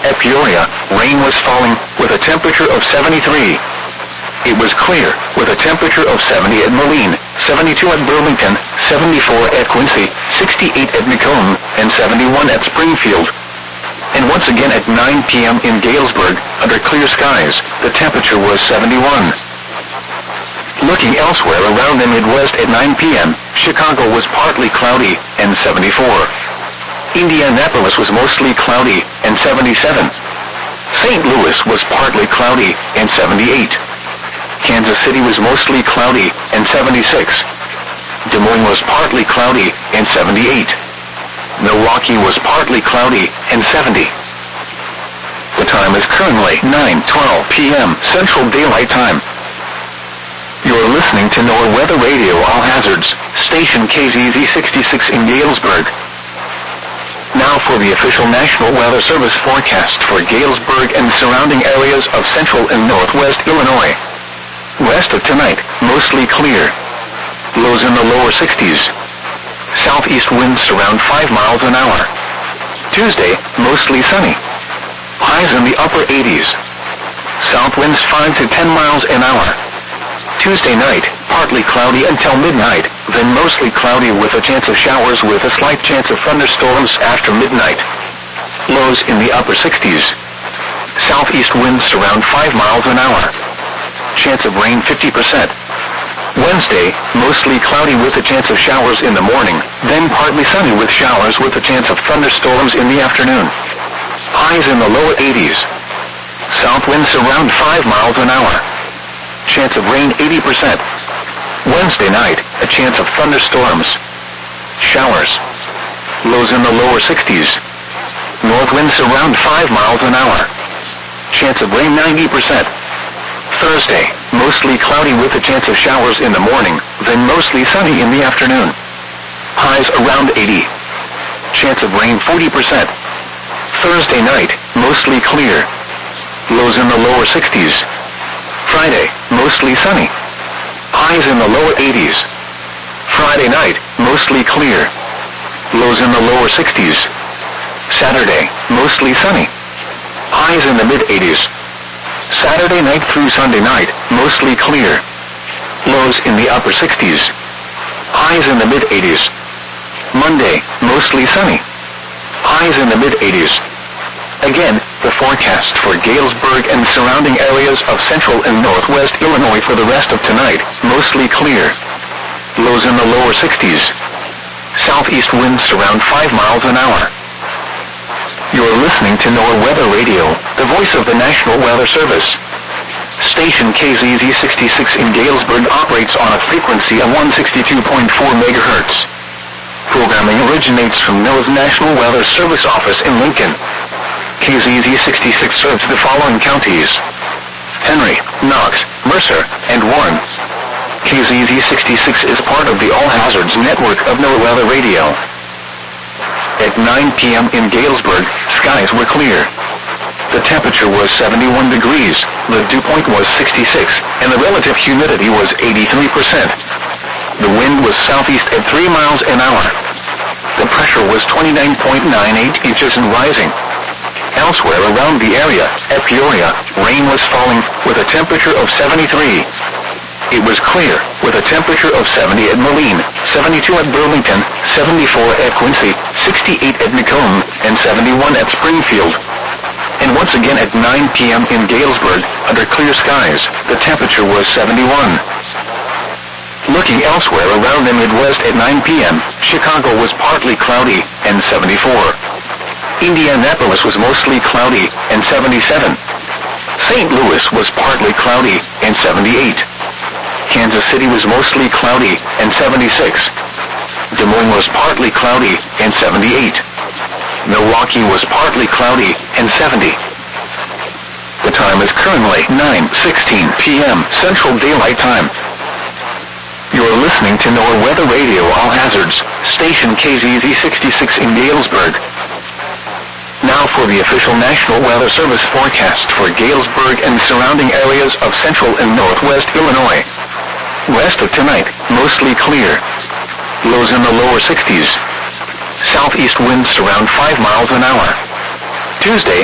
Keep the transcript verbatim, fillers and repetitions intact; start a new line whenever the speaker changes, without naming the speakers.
At Peoria, rain was falling, with a temperature of seventy-three. It was clear, with a temperature of seventy at Moline, seventy-two at Burlington, seventy-four at Quincy, sixty-eight at Macomb, and seventy-one at Springfield. And once again at nine p.m. in Galesburg, under clear skies, the temperature was seventy-one. Looking elsewhere around the Midwest at nine p.m., Chicago was partly cloudy, and seventy-four. Indianapolis was mostly cloudy, and seventy-seven. Saint Louis was partly cloudy, and seventy-eight. Kansas City was mostly cloudy, and seventy-six. Des Moines was partly cloudy, and seventy-eight. Milwaukee was partly cloudy, and seventy. The time is currently nine twelve p.m. Central Daylight Time. You're listening to NOAA Weather Radio All Hazards, station K Z Z sixty-six in Galesburg. Now for the official National Weather Service forecast for Galesburg and surrounding areas of central and northwest Illinois. Rest of tonight, mostly clear. Lows in the lower sixties. Southeast winds around five miles an hour. Tuesday, mostly sunny. Highs in the upper eighties. South winds five to ten miles an hour. Tuesday night, partly cloudy until midnight, then mostly cloudy with a chance of showers with a slight chance of thunderstorms after midnight. Lows in the upper sixties. Southeast winds around five miles an hour. Chance of rain fifty percent. Wednesday, mostly cloudy with a chance of showers in the morning, then partly sunny with showers with a chance of thunderstorms in the afternoon. Highs in the lower eighties. South winds around five miles an hour. Chance of rain eighty percent. Wednesday night, a chance of thunderstorms. Showers. Lows in the lower sixties. North winds around five miles an hour. Chance of rain ninety percent. Thursday, mostly cloudy with a chance of showers in the morning, then mostly sunny in the afternoon. Highs around eighty. Chance of rain forty percent. Thursday night, mostly clear. Lows in the lower sixties. Friday, mostly sunny. Highs in the lower eighties. Friday night, mostly clear. Lows in the lower sixties. Saturday, mostly sunny. Highs in the mid-eighties. Saturday night through Sunday night, mostly clear. Lows in the upper sixties. Highs in the mid-eighties. Monday, mostly sunny. Highs in the mid-eighties. Again, the forecast for Galesburg and surrounding areas of central and northwest Illinois for the rest of tonight, mostly clear. Lows in the lower sixties. Southeast winds around five miles an hour. You're listening to NOAA Weather Radio, the voice of the National Weather Service. Station K Z Z sixty-six in Galesburg operates on a frequency of one sixty-two point four megahertz. Programming originates from NOAA's National Weather Service office in Lincoln. K Z Z sixty-six serves the following counties: Henry, Knox, Mercer, and Warren. K Z Z sixty-six is part of the All Hazards network of NOAA Weather Radio. At nine p.m. in Galesburg, skies were clear. The temperature was seventy-one degrees, the dew point was sixty-six, and the relative humidity was eighty-three percent. The wind was southeast at three miles an hour. The pressure was twenty-nine point nine eight inches and rising. Elsewhere around the area, at Peoria, rain was falling, with a temperature of seventy-three. It was clear, with a temperature of seventy at Moline, seventy-two at Burlington, seventy-four at Quincy, sixty-eight at Macomb, and seventy-one at Springfield. And once again at nine p.m. in Galesburg, under clear skies, the temperature was seventy-one. Looking elsewhere around the Midwest at nine p.m., Chicago was partly cloudy, and seventy-four. Indianapolis was mostly cloudy, and seventy-seven. Saint Louis was partly cloudy, and seventy-eight. Kansas City was mostly cloudy, and seventy-six. Des Moines was partly cloudy, and seventy-eight. Milwaukee was partly cloudy, and seventy. The time is currently nine sixteen p.m. Central Daylight Time. You're listening to NOAA Weather Radio All Hazards, station K Z Z sixty-six in Galesburg. Now for the official National Weather Service forecast for Galesburg and surrounding areas of central and northwest Illinois. Rest of tonight, mostly clear. Lows in the lower sixties. Southeast winds around five miles an hour. Tuesday,